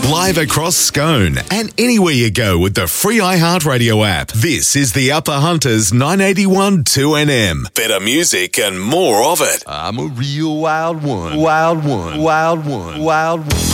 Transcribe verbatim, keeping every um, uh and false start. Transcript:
Live across Scone and anywhere you go with the free iHeartRadio app. This is the Upper Hunters nine eighty-one two N M. Better music and more of it. I'm a real wild one. Wild one. Wild one. Wild one.